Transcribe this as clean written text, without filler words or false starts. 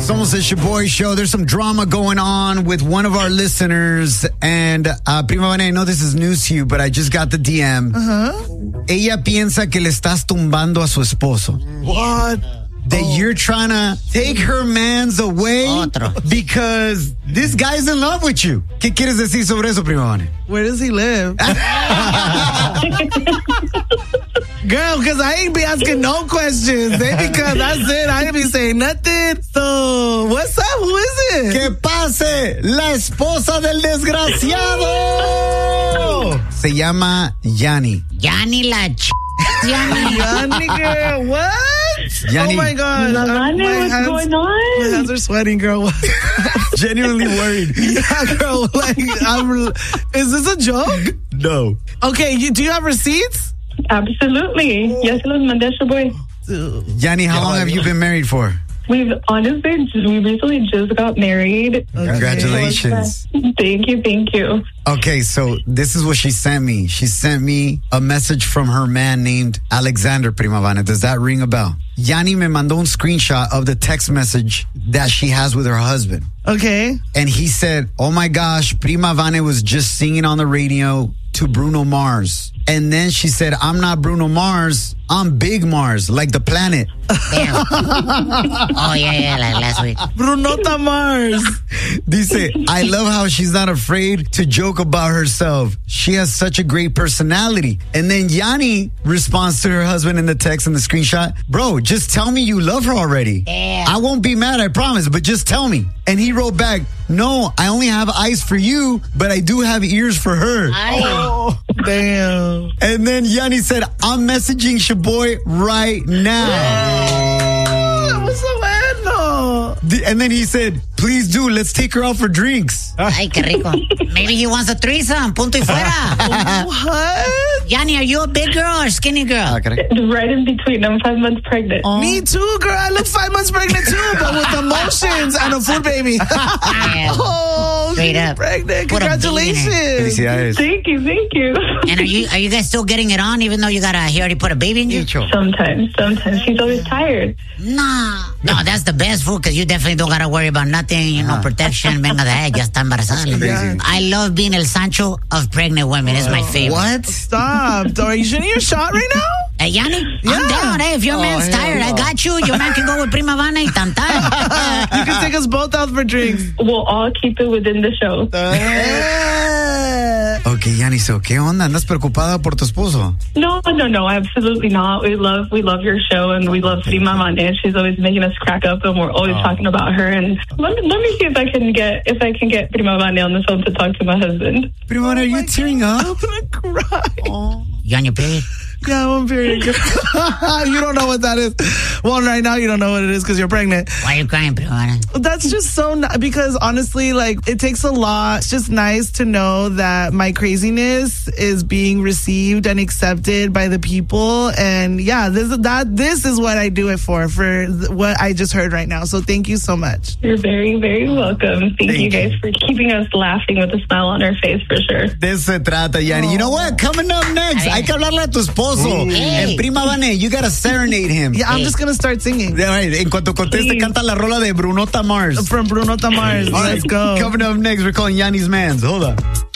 Somos el Shaboy Show. There's some drama going on with one of our listeners. And Prima Vane, I know this is news to you, but I just got the DM. Ella piensa que le estás tumbando a su esposo. What? That you're trying to take her mans away because this guy's in love with you. ¿Qué quieres decir sobre eso, Prima Vane? Where does he live? Girl, because I ain't be asking no questions. Because that's it. I ain't be saying nothing. So, what's up? Who is it? ¡Que pase la esposa del desgraciado! Se llama Yani. Yani la Yani, girl, what? Yani. Oh my God. What's going on? My hands are sweating, girl. Genuinely worried. Yeah, girl. Is this a joke? No. Okay, do you have receipts? Absolutely. Yes, los mandé a Shaboy. Yani, how long have you been married for? We recently just got married. Congratulations. Thank you. Okay, so this is what she sent me. She sent me a message from her man named Alexander, Prima Vane. Does that ring a bell? Yani me mandó un screenshot of the text message that she has with her husband. Okay. And he said, oh my gosh, Prima Vane was just singing on the radio to Bruno Mars. And then she said, I'm not Bruno Mars, I'm Big Mars, like the planet. Damn. Oh, yeah, like last week. Brunota Mars. Dice, I love how she's not afraid to joke about herself. She has such a great personality. And then Yani responds to her husband in the text and the screenshot, bro, just tell me you love her already. Damn. I won't be mad, I promise, but just tell me. And he wrote back, no, I only have eyes for you, but I do have ears for her. Oh, damn. And then Yani said, I'm messaging Shaboy right now. What's so bueno? And then he said, please do, let's take her out for drinks. Ay, qué rico. Maybe he wants a threesome. Punto y fuera. What? Yani, are you a big girl or skinny girl? Right in between. I'm 5 months pregnant. Me too, girl. I look 5 months pregnant too, but with emotions and a food baby. Oh, Straight she's up. pregnant. Put a Congratulations. Felicidades. Thank you. And are you guys still getting it on even though he already put a baby in you? Sometimes. She's always tired. No, that's the best food because you definitely don't got to worry about nothing, protection. Venga de ahí, ya está embarazada. Crazy. I love being El Sancho of pregnant women. It's my favorite. What? Stop. Are you shooting your shot right now? Hey, Yani, Yeah. I'm down. Hey, if your man's tired, I got you. Your man can go with Prima Vane y tan. You can take us both out for drinks. We'll all keep it within the show. Ok, Yani, so, ¿qué onda? ¿Andas preocupada por tu esposo? No, absolutely not. We love your show, and we love Prima Vane. She's always making us crack up, and we're always talking about her. And let me see if I can get Prima Vane on the phone to talk to my husband. Prima Vane, are you tearing up? I'm gonna cry. You on your period? Yeah, I'm on period. You don't know what that is. Well, right now you don't know what it is because you're pregnant. Why are you crying, Prima Vane? That's just so because honestly, it takes a lot. It's just nice to know that my craziness is being received and accepted by the people. And yeah, this is what I do it for what I just heard right now. So thank you so much. You're very, very welcome. Thank you guys for keeping us laughing with a smile on our face for sure. De eso se trata, Yani. You know what? Coming up next, hay que hablarle a tu esposo. Hey. And Prima Vane, you gotta serenade him. Yeah, I'm just gonna start singing. All right, en cuanto conteste, Please. canta la rola de Brunota Mars. From Brunota Mars. All right, Let's go. Coming up next, we're calling Yani's Mans. Hold on.